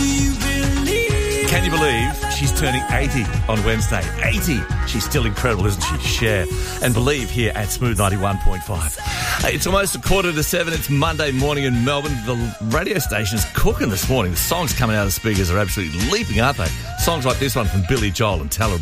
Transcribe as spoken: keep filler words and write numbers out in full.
Can you believe she's turning eighty on Wednesday? eighty. She's still incredible, isn't she? Cher. And Believe here at Smooth ninety-one point five. It's almost a quarter to seven. It's Monday morning in Melbourne. The radio station's cooking this morning. The songs coming out of the speakers are absolutely leaping, aren't they? Songs like this one from Billy Joel and Tell Her About